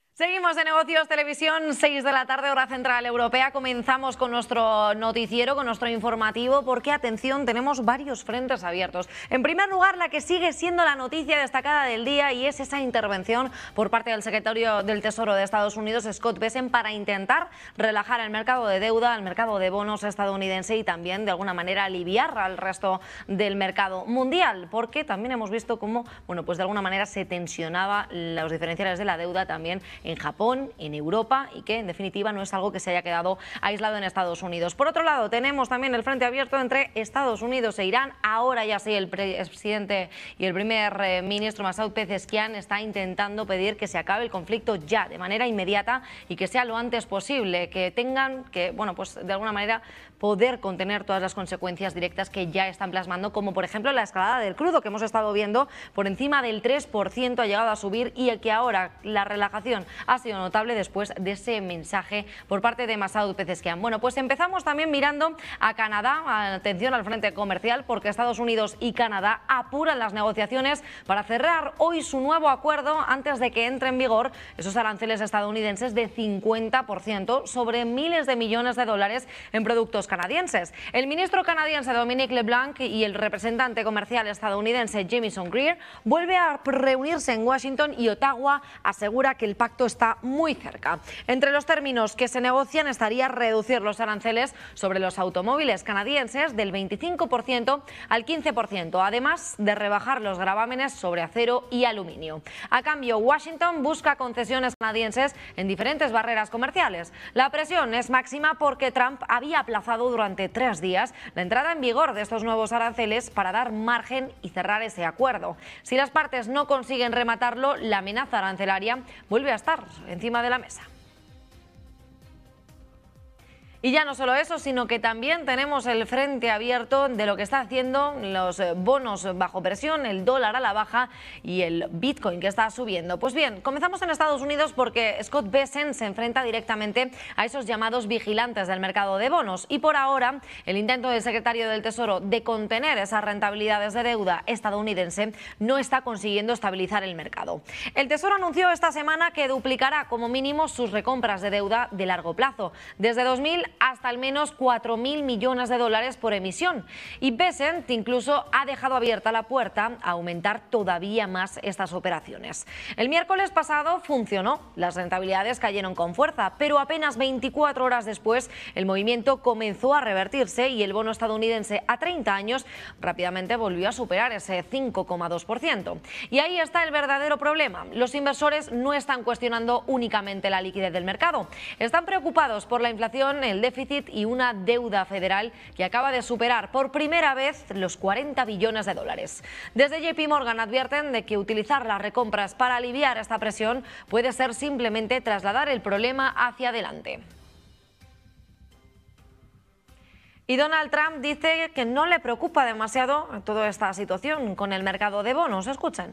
Seguimos en Negocios Televisión, 6 de la tarde, hora central europea. Comenzamos con nuestro noticiero, con nuestro informativo, porque, atención, tenemos varios frentes abiertos. En primer lugar, la que sigue siendo la noticia destacada del día, y es esa intervención por parte del secretario del Tesoro de Estados Unidos, Scott Bessent, para intentar relajar el mercado de deuda, el mercado de bonos estadounidense y también, de alguna manera, aliviar al resto del mercado mundial, porque también hemos visto cómo, pues de alguna manera se tensionaba los diferenciales de la deuda también en Japón, en Europa, y que en definitiva no es algo que se haya quedado aislado en Estados Unidos. Por otro lado, tenemos también el frente abierto entre Estados Unidos e Irán. Ahora ya sí, el presidente y el primer ministro Masoud Pezeshkian está intentando pedir que se acabe el conflicto ya, de manera inmediata, y que sea lo antes posible, que tengan que, pues de alguna manera poder contener todas las consecuencias directas que ya están plasmando, como por ejemplo la escalada del crudo que hemos estado viendo por encima del 3%, ha llegado a subir, y que ahora la relajación ha sido notable después de ese mensaje por parte de Masoud Pezeshkian. Pues empezamos también mirando a Canadá. Atención al frente comercial, porque Estados Unidos y Canadá apuran las negociaciones para cerrar hoy su nuevo acuerdo antes de que entre en vigor esos aranceles estadounidenses de 50% sobre miles de millones de dólares en productos canadienses. El ministro canadiense Dominic LeBlanc y el representante comercial estadounidense Jamieson Greer vuelve a reunirse en Washington, y Ottawa asegura que el pacto está muy cerca. Entre los términos que se negocian estaría reducir los aranceles sobre los automóviles canadienses del 25% al 15%, además de rebajar los gravámenes sobre acero y aluminio. A cambio, Washington busca concesiones canadienses en diferentes barreras comerciales. La presión es máxima porque Trump había aplazado durante 3 días la entrada en vigor de estos nuevos aranceles para dar margen y cerrar ese acuerdo. Si las partes no consiguen rematarlo, la amenaza arancelaria vuelve a estar encima de la mesa. Y ya no solo eso, sino que también tenemos el frente abierto de lo que está haciendo los bonos bajo presión, el dólar a la baja y el Bitcoin, que está subiendo. Pues bien, comenzamos en Estados Unidos, porque Scott Bessent se enfrenta directamente a esos llamados vigilantes del mercado de bonos, y por ahora el intento del secretario del Tesoro de contener esas rentabilidades de deuda estadounidense no está consiguiendo estabilizar el mercado. El Tesoro anunció esta semana que duplicará como mínimo sus recompras de deuda de largo plazo, desde 2000 hasta al menos 4.000 millones de dólares por emisión. Y Bessent incluso ha dejado abierta la puerta a aumentar todavía más estas operaciones. El miércoles pasado funcionó, las rentabilidades cayeron con fuerza, pero apenas 24 horas después el movimiento comenzó a revertirse, y el bono estadounidense a 30 años rápidamente volvió a superar ese 5,2%. Y ahí está el verdadero problema. Los inversores no están cuestionando únicamente la liquidez del mercado, están preocupados por la inflación, el déficit y una deuda federal que acaba de superar por primera vez los 40 billones de dólares. Desde JP Morgan advierten de que utilizar las recompras para aliviar esta presión puede ser simplemente trasladar el problema hacia adelante. Y Donald Trump dice que no le preocupa demasiado toda esta situación con el mercado de bonos. Escuchen.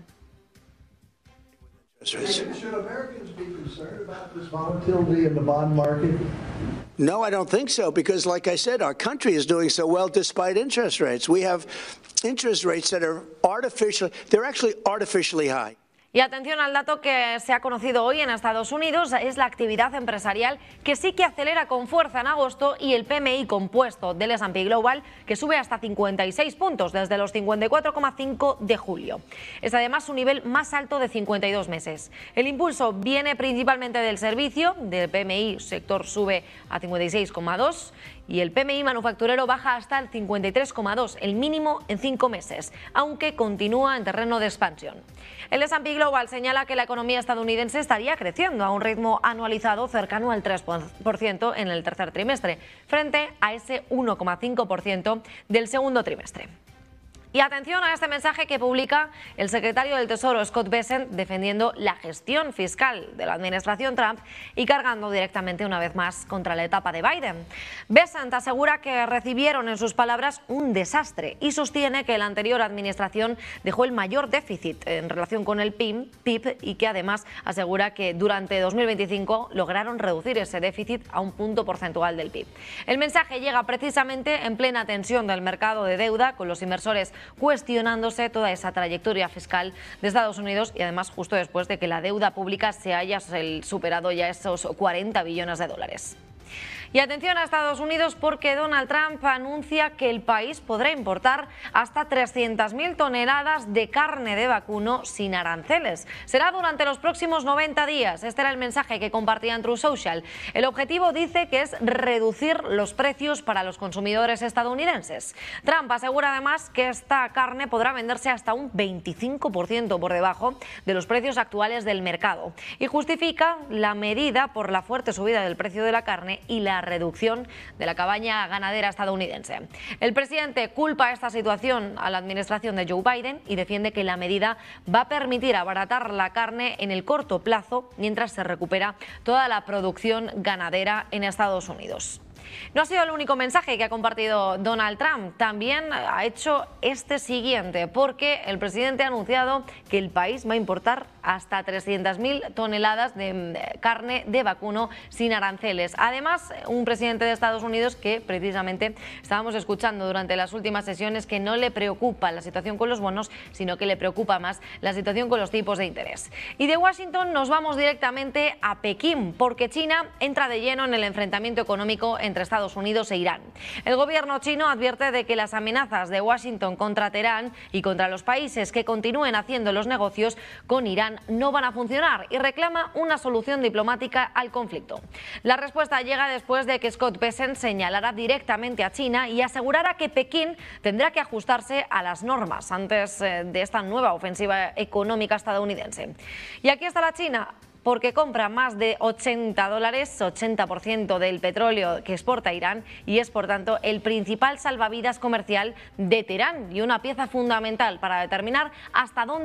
Should Americans be concerned about this volatility in the bond market? No, I don't think so, because like I said, our country is doing so well despite interest rates. We have interest rates that are they're actually artificially high. Y atención al dato que se ha conocido hoy en Estados Unidos, es la actividad empresarial, que sí que acelera con fuerza en agosto, y el PMI compuesto del S&P Global, que sube hasta 56 puntos desde los 54,5 de julio. Es además su nivel más alto de 52 meses. El impulso viene principalmente del servicio, del PMI sector sube a 56,2, y el PMI manufacturero baja hasta el 53,2, el mínimo en 5 meses, aunque continúa en terreno de expansión. El S&P Global señala que la economía estadounidense estaría creciendo a un ritmo anualizado cercano al 3% en el tercer trimestre, frente a ese 1,5% del segundo trimestre. Y atención a este mensaje que publica el secretario del Tesoro, Scott Bessent, defendiendo la gestión fiscal de la administración Trump y cargando directamente una vez más contra la etapa de Biden. Bessent asegura que recibieron, en sus palabras, un desastre y sostiene que la anterior administración dejó el mayor déficit en relación con el PIB y que además asegura que durante 2025 lograron reducir ese déficit a un punto porcentual del PIB. El mensaje llega precisamente en plena tensión del mercado de deuda, con los inversores cuestionándose toda esa trayectoria fiscal de Estados Unidos y además justo después de que la deuda pública se haya superado ya esos 40 billones de dólares. Y atención a Estados Unidos porque Donald Trump anuncia que el país podrá importar hasta 300.000 toneladas de carne de vacuno sin aranceles. Será durante los próximos 90 días. Este era el mensaje que compartía en Truth Social. El objetivo dice que es reducir los precios para los consumidores estadounidenses. Trump asegura además que esta carne podrá venderse hasta un 25% por debajo de los precios actuales del mercado y justifica la medida por la fuerte subida del precio de la carne y la reducción de la cabaña ganadera estadounidense. El presidente culpa esta situación a la administración de Joe Biden y defiende que la medida va a permitir abaratar la carne en el corto plazo mientras se recupera toda la producción ganadera en Estados Unidos. No ha sido el único mensaje que ha compartido Donald Trump, también ha hecho este siguiente, porque el presidente ha anunciado que el país va a importar hasta 300.000 toneladas de carne de vacuno sin aranceles. Además, un presidente de Estados Unidos que precisamente estábamos escuchando durante las últimas sesiones que no le preocupa la situación con los bonos, sino que le preocupa más la situación con los tipos de interés. Y de Washington nos vamos directamente a Pekín, porque China entra de lleno en el enfrentamiento económico entre Estados Unidos e Irán. El gobierno chino advierte de que las amenazas de Washington contra Teherán y contra los países que continúen haciendo los negocios con Irán no van a funcionar y reclama una solución diplomática al conflicto. La respuesta llega después de que Scott Bessent señalara directamente a China y asegurara que Pekín tendrá que ajustarse a las normas antes de esta nueva ofensiva económica estadounidense. Y aquí está la China, porque compra más de $80, 80% del petróleo que exporta Irán y es, por tanto, el principal salvavidas comercial de Teherán y una pieza fundamental para determinar hasta dónde